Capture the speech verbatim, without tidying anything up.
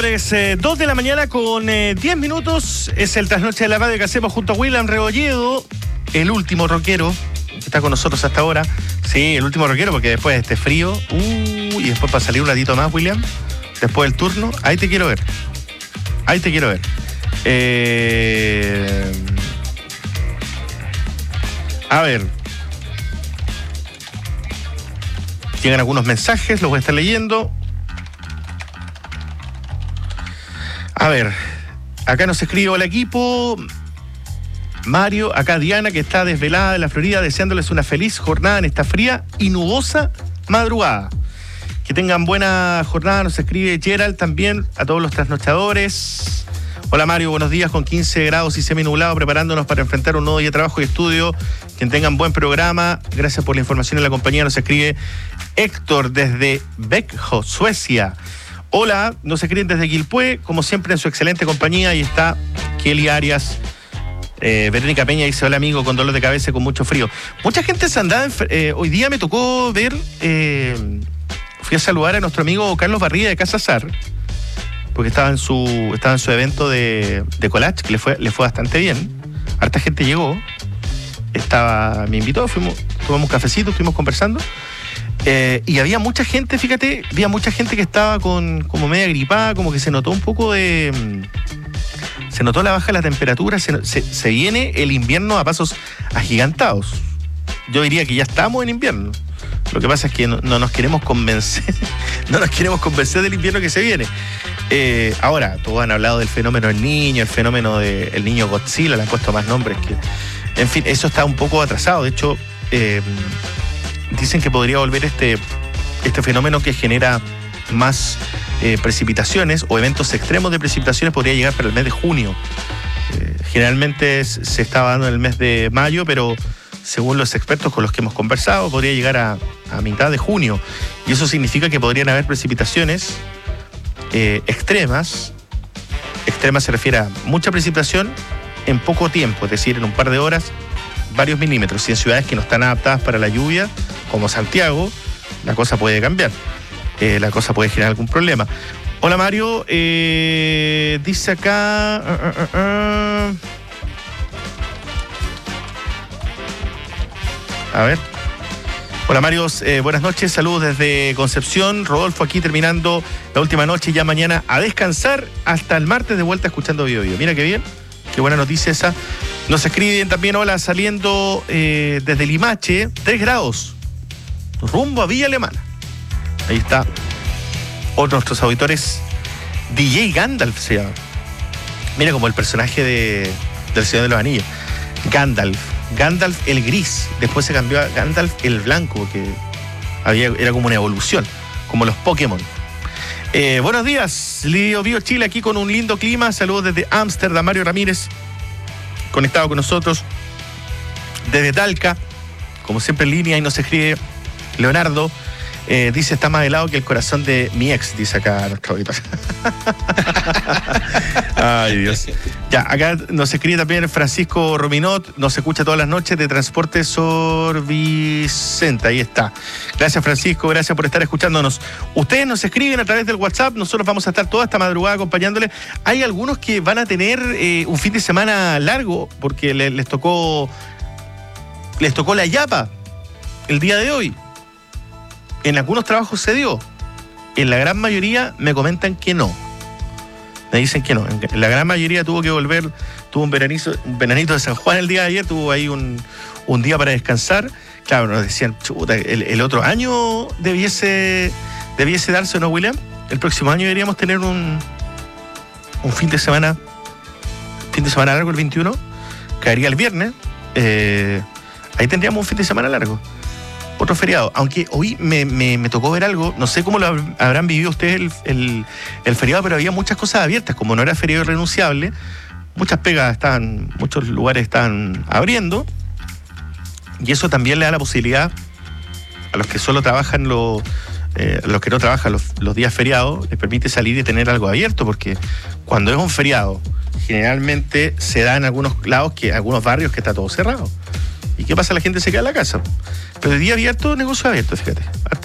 Es eh, dos de la mañana con eh, diez minutos. Es el trasnoche de la radio que hacemos junto a William Rebolledo, el último rockero que está con nosotros hasta ahora. Sí, el último rockero, porque después de este frío, uh, y después para salir un ratito más, William, después del turno, ahí te quiero ver. Ahí te quiero ver. Eh... A ver. Llegan algunos mensajes, los voy a estar leyendo. A ver, acá nos escribe: hola equipo, Mario, acá Diana, que está desvelada en la Florida, deseándoles una feliz jornada en esta fría y nubosa madrugada. Que tengan buena jornada, nos escribe Gerald también, a todos los trasnochadores. Hola Mario, buenos días, con quince grados y seminublado, preparándonos para enfrentar un nuevo día de trabajo y estudio. Que tengan buen programa, gracias por la información en la compañía, nos escribe Héctor desde Växjö, Suecia. Hola, nos escriben desde Quilpué, como siempre en su excelente compañía. Ahí está Kelly Arias, eh, Verónica Peña dice: hola amigo, con dolor de cabeza y con mucho frío. Mucha gente se andaba, eh, hoy día me tocó ver, eh, fui a saludar a nuestro amigo Carlos Barría de Casa Sar, porque estaba en su, estaba en su evento de, de collage, que le fue, le fue bastante bien. Harta gente llegó, estaba, me invitó, fuimos, tomamos un cafecito, estuvimos conversando. Eh, y había mucha gente, fíjate, había mucha gente que estaba con como media gripada, como que se notó un poco de... Se notó la baja de la temperatura, se, se, se viene el invierno a pasos agigantados. Yo diría que ya estamos en invierno. Lo que pasa es que no, no nos queremos convencer, no nos queremos convencer del invierno que se viene. Eh, ahora, todos han hablado del fenómeno del niño, el fenómeno del niño Godzilla, le han puesto más nombres que... En fin, eso está un poco atrasado. De hecho... Eh, Dicen que podría volver este, este fenómeno que genera más eh, precipitaciones o eventos extremos de precipitaciones, podría llegar para el mes de junio. Eh, generalmente se estaba dando en el mes de mayo, pero según los expertos con los que hemos conversado, podría llegar a, a mitad de junio. Y eso significa que podrían haber precipitaciones eh, extremas. Extremas se refiere a mucha precipitación en poco tiempo, es decir, en un par de horas, varios milímetros. Y en ciudades que no están adaptadas para la lluvia, como Santiago, la cosa puede cambiar. Eh, la cosa puede generar algún problema. Hola Mario, eh, dice acá... Uh, uh, uh, uh. A ver. Hola Mario, eh, buenas noches, saludos desde Concepción. Rodolfo aquí terminando la última noche y ya mañana a descansar hasta el martes de vuelta escuchando Bio Bio. Mira qué bien, qué buena noticia esa. Nos escriben también: hola, saliendo eh, desde Limache, tres grados, rumbo a Villa Alemana. Ahí está. Otro de nuestros auditores, D J Gandalf se llama. Mira, como el personaje de, del Señor de los Anillos. Gandalf. Gandalf el gris. Después se cambió a Gandalf el blanco, porque había, era como una evolución, como los Pokémon. Eh, buenos días, Lío Bio Chile, aquí con un lindo clima. Saludos desde Ámsterdam, Mario Ramírez, conectado con nosotros desde Talca, como siempre en línea. Y nos escribe Leonardo, eh, dice: está más helado que el corazón de mi ex, dice acá nuestro auditor. Ay Dios. Ya, acá nos escribe también Francisco Rominot, nos escucha todas las noches de Transporte Sor Vicente. Ahí está. Gracias Francisco, gracias por estar escuchándonos. Ustedes nos escriben a través del WhatsApp, nosotros vamos a estar toda esta madrugada acompañándoles. Hay algunos que van a tener eh, un fin de semana largo, porque les, les tocó les tocó la yapa el día de hoy. En algunos trabajos se dio, en la gran mayoría me comentan que no. Me dicen que no. En la gran mayoría tuvo que volver, tuvo un veranito, un veranito de San Juan el día de ayer, tuvo ahí un, un día para descansar. Claro, nos decían: chuta, el, el otro año debiese, debiese darse, ¿no, William? El próximo año deberíamos tener un, un fin de semana, fin de semana largo el veintiuno, caería el viernes, eh, ahí tendríamos un fin de semana largo. Otro feriado, aunque hoy me, me, me tocó ver algo, no sé cómo lo habrán vivido ustedes el, el, el feriado, pero había muchas cosas abiertas, como no era feriado irrenunciable, muchas pegas estaban, muchos lugares estaban abriendo, y eso también le da la posibilidad a los que solo trabajan, los, eh, los que no trabajan los, los días feriados, les permite salir y tener algo abierto, porque cuando es un feriado, generalmente se da en algunos lados, que algunos barrios que está todo cerrado. ¿Y qué pasa? La gente se queda en la casa. Pero el día abierto, negocio abierto, fíjate.